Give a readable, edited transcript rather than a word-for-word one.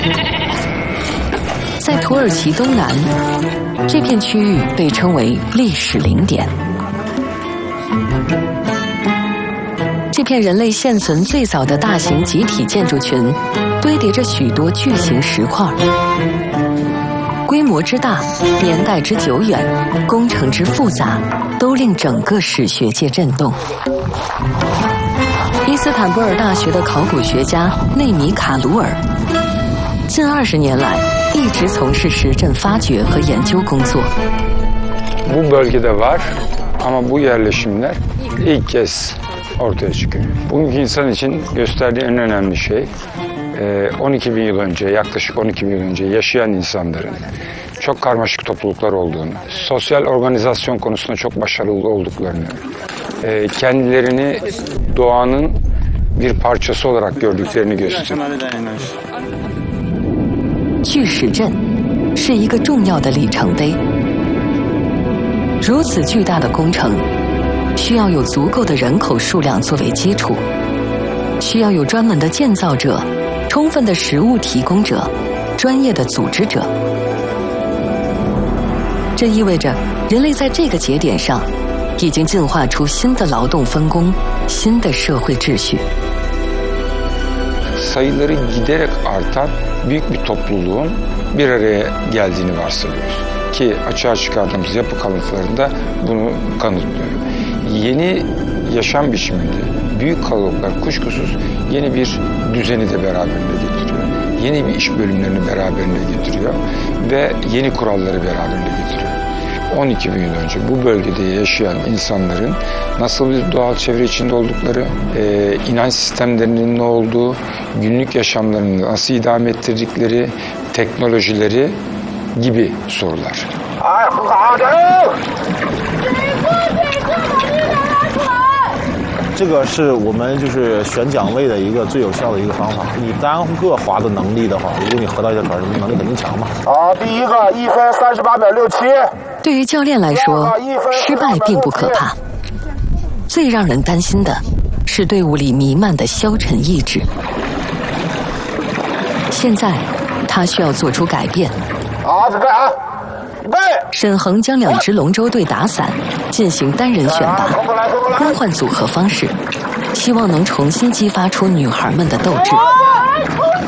在土耳其东南，这片区域被称为历史零点。这片人类现存最早的大型集体建筑群，堆叠着许多巨型石块，规模之大，年代之久远，工程之复杂，都令整个史学界震动。伊斯坦布尔大学的考古学家内米卡鲁尔，近20年来一直从事实证发掘和研究工作。 Bu bölgede var ama bu yerleşimler ilk kez ortaya çıkıyor. Bugünkü insan için gösterdiği en önemli şey 12 bin yıl önce, yaklaşık 12 bin yıl önce yaşayan insanların çok karmaşık topluluklar olduğunu, sosyal organizasyon konusunda çok başarılı olduklarını, kendilerini doğanın bir parçası olarak gördüklerini gösteriyor. 巨石阵是一个重要的里程碑。如此巨大的工程，需要有足够的人口数量作为基础，需要有专门的建造者、充分的实物提供者、专业的组织者。这意味着人类在这个节点上已经进化出新的劳动分工、新的社会秩序。 Sayıları giderek artan büyük bir topluluğun bir araya geldiğini varsayıyoruz. Ki açığa çıkardığımız yapı kalıntılarında bunu kanıtlıyor. Yeni yaşam biçiminde büyük kalabalıklar kuşkusuz yeni bir düzeni de beraberinde getiriyor. Yeni bir iş bölümlerini beraberinde getiriyor ve yeni kuralları beraberinde getiriyor. 12 bin yıl önce bu bölgede yaşayan insanların nasıl bir doğal çevre içinde oldukları, inanç sistemlerinin ne olduğu, günlük yaşamlarını nasıl idame ettirdikleri, teknolojileri gibi sorular. 这个是我们就是选奖位的一个最有效的一个方法。你单个滑的能力的话，如果你合到一条船上，能力肯定强嘛。 好，第一个1分38秒67。 对于教练来说，失败并不可怕，最让人担心的是队伍里弥漫的消沉意志。现在，他需要做出改变。 好，准备啊！准备。 沈恒将2支龙舟队打散，进行单人选拔，更换组合方式，希望能重新激发出女孩们的斗志。